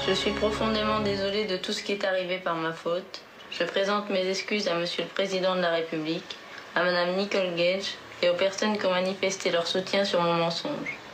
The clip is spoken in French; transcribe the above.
Je suis profondément désolée de tout ce qui est arrivé par ma faute. Je présente mes excuses à Monsieur le Président de la République, à Madame Nicole Gage et aux personnes qui ont manifesté leur soutien sur mon mensonge.